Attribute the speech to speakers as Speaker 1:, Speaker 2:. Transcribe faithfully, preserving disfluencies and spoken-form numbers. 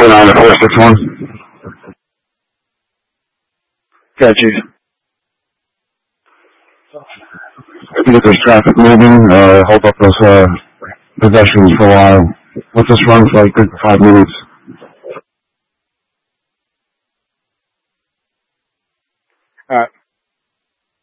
Speaker 1: seven nine to four six one. Got you. I think there's traffic moving, uh, hold up those, uh, possessions for a while. Let this run for like good five minutes.
Speaker 2: Alright.